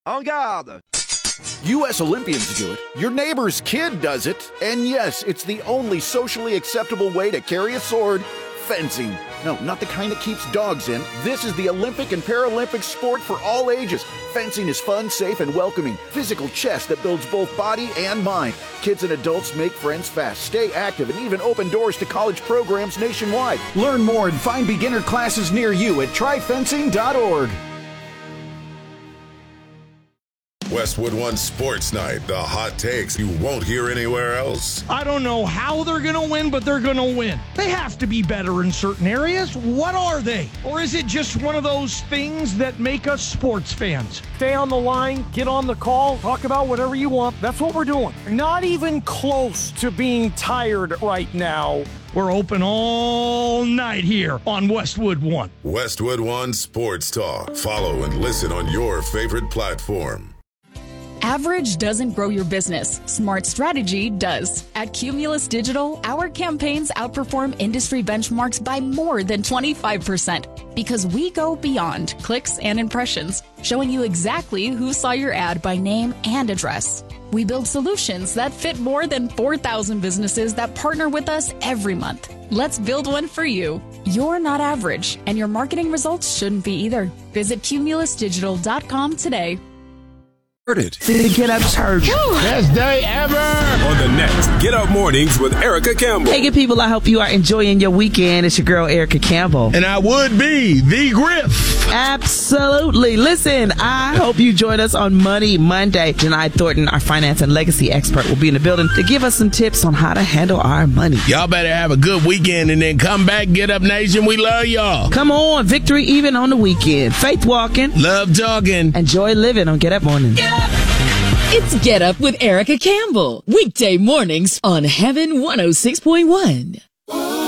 En garde! U.S. Olympians do it. Your neighbor's kid does it. And yes, it's the only socially acceptable way to carry a sword. Fencing. No, not the kind that keeps dogs in. This is the Olympic and Paralympic sport for all ages. Fencing is fun, safe, and welcoming. Physical chess that builds both body and mind. Kids and adults make friends fast, stay active, and even open doors to college programs nationwide. Learn more and find beginner classes near you at tryfencing.org. Westwood One Sports Night, the hot takes you won't hear anywhere else. I don't know how they're going to win, but they're going to win. They have to be better in certain areas. What are they? Or is it just one of those things that make us sports fans? Stay on the line, get on the call, talk about whatever you want. That's what we're doing. Not even close to being tired right now. We're open all night here on Westwood One. Westwood One Sports Talk. Follow and listen on your favorite platform. Average doesn't grow your business. Smart strategy does. At Cumulus Digital, our campaigns outperform industry benchmarks by more than 25% because we go beyond clicks and impressions, showing you exactly who saw your ad by name and address. We build solutions that fit more than 4,000 businesses that partner with us every month. Let's build one for you. You're not average, and your marketing results shouldn't be either. Visit cumulusdigital.com today. The Get Up Church. Best day ever. On the next Get Up Mornings with Erica Campbell. Hey, good people. I hope you are enjoying your weekend. It's your girl, Erica Campbell. And I would be the Griff. Absolutely. Listen, I hope you join us on Money Monday. Janai Thornton, our finance and legacy expert, will be in the building to give us some tips on how to handle our money. Y'all better have a good weekend and then come back, Get Up Nation. We love y'all. Come on. Victory even on the weekend. Faith walking. Love talking. And joy living on Get Up Mornings. It's Get Up with Erica Campbell. Weekday mornings on Heaven 106.1.